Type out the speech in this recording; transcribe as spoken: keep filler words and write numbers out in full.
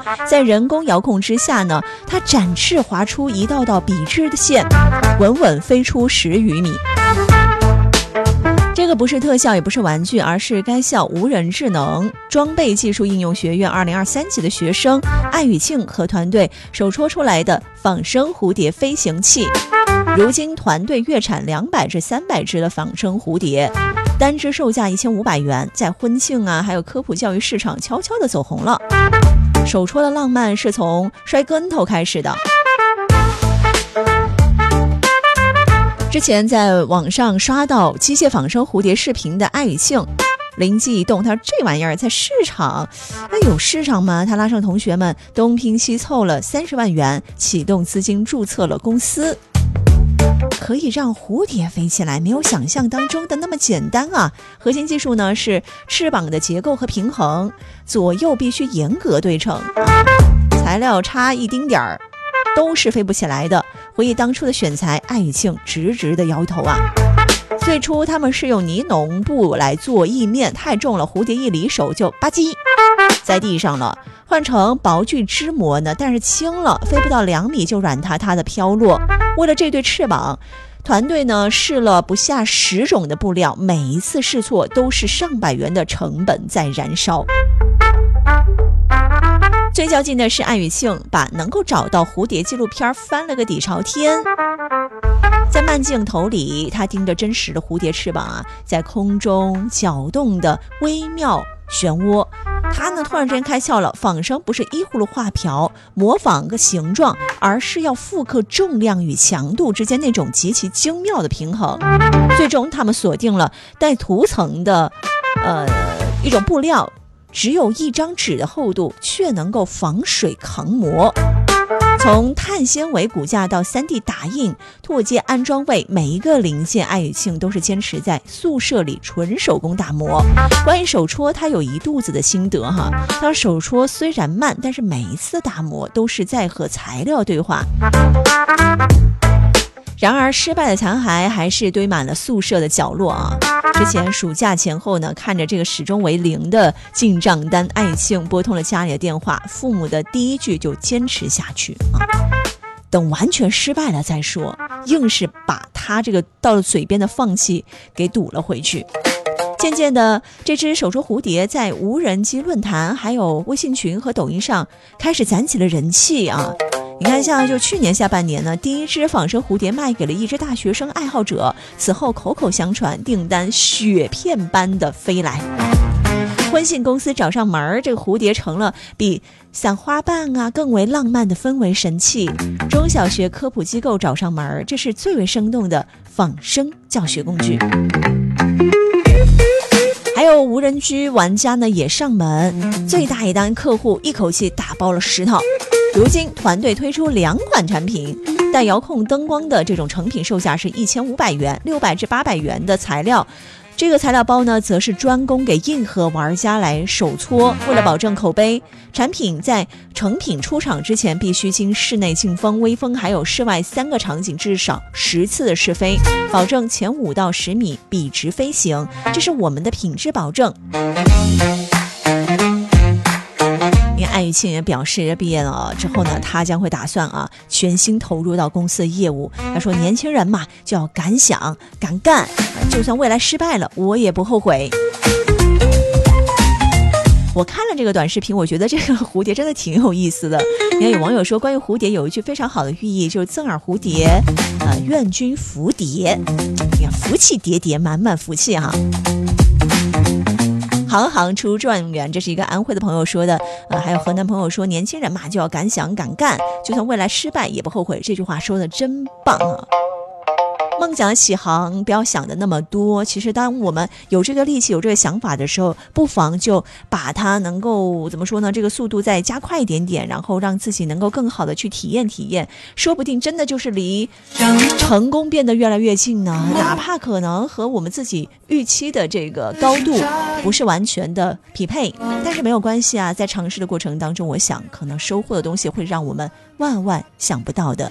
在人工遥控之下呢，它展翅划出一道道笔直的线，稳稳飞出十余米。这个不是特效，也不是玩具，而是该校无人智能装备技术应用学院二零二三级的学生艾宇庆和团队手戳出来的仿生蝴蝶飞行器。如今团队月产两百至三百只的仿生蝴蝶，单只售价一千五百元，在婚庆啊还有科普教育市场悄悄地走红了。手戳的浪漫是从摔跟头开始的。之前在网上刷到机械仿生蝴蝶视频的艾宇庆灵机一动，他说这玩意儿在市场那有市场吗？他拉上同学们东拼西凑了三十万元，启动资金注册了公司，可以让蝴蝶飞起来，没有想象当中的那么简单啊！核心技术呢是翅膀的结构和平衡，左右必须严格对称，材料差一丁点儿都是飞不起来的。回忆当初的选材，艾宇庆直直的摇头啊。最初他们是用尼龙布来做翼面，太重了，蝴蝶一离手就吧唧在地上了。换成薄聚织膜呢，但是轻了，飞不到两米就软塌塌的飘落。为了这对翅膀，团队呢试了不下十种的布料，每一次试错都是上百元的成本在燃烧。最较劲的是艾宇庆把能够找到蝴蝶纪录片翻了个底朝天，在慢镜头里，他盯着真实的蝴蝶翅膀啊，在空中搅动的微妙漩涡。他呢突然之间开窍了，仿生不是依葫芦画瓢模仿个形状，而是要复刻重量与强度之间那种极其精妙的平衡。最终他们锁定了带涂层的呃一种布料，只有一张纸的厚度，却能够防水抗磨。从碳纤维骨架到 三 D 打印、拓接安装位，每一个零件艾宇庆都是坚持在宿舍里纯手工打磨。关于手戳，他有一肚子的心得哈。他手戳虽然慢，但是每一次打磨都是在和材料对话。然而失败的残骸还是堆满了宿舍的角落啊！之前暑假前后呢，看着这个始终为零的进账单，艾宇庆拨通了家里的电话，父母的第一句就坚持下去啊，等完全失败了再说，硬是把他这个到了嘴边的放弃给堵了回去。渐渐的，这只手戳蝴蝶在无人机论坛、还有微信群和抖音上开始攒起了人气啊！你看，像就去年下半年呢，第一只仿生蝴蝶卖给了一只大学生爱好者，此后口口相传，订单雪片般的飞来。婚庆公司找上门，这个蝴蝶成了比散花瓣啊更为浪漫的氛围神器。中小学科普机构找上门，这是最为生动的仿生教学工具。还有无人机玩家呢也上门，最大一单客户一口气打包了十套。如今团队推出两款产品，带遥控灯光的这种成品售价是一千五百元，六百至八百元的材料。这个材料包呢，则是专供给硬核玩家来手搓。为了保证口碑，产品在成品出厂之前，必须经室内静风、微风还有室外三个场景至少十次的试飞，保证前五到十米笔直飞行，这是我们的品质保证。艾宇庆也表示，毕业了之后呢，他将会打算啊全心投入到公司的业务。他说，年轻人嘛，就要敢想敢干，就算未来失败了，我也不后悔。我看了这个短视频，我觉得这个蝴蝶真的挺有意思的。你看有网友说，关于蝴蝶有一句非常好的寓意，就是赠耳蝴蝶，呃，愿君福蝶，你看福气叠叠，满满福气哈。行行出状元，这是一个安徽的朋友说的，呃，还有河南朋友说，年轻人嘛就要敢想敢干，就算未来失败也不后悔。这句话说的真棒啊！梦想起航，不要想的那么多。其实当我们有这个力气有这个想法的时候，不妨就把它能够怎么说呢，这个速度再加快一点点，然后让自己能够更好的去体验体验，说不定真的就是离成功变得越来越近呢。哪怕可能和我们自己预期的这个高度不是完全的匹配，但是没有关系啊，在尝试的过程当中，我想可能收获的东西会让我们万万想不到的。